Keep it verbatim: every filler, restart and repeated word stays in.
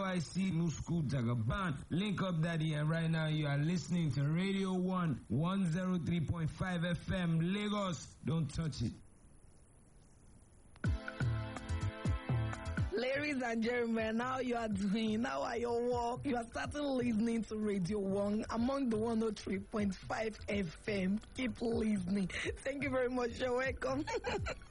Y C Musku Jagaban. Link up, Daddy, and right now you are listening to Radio one, one oh three point five F M, Lagos. Don't touch it. Ladies and gentlemen, how you are doing? How are your work? You are starting listening to Radio one among the one oh three point five F M. Keep listening. Thank you very much. You're welcome.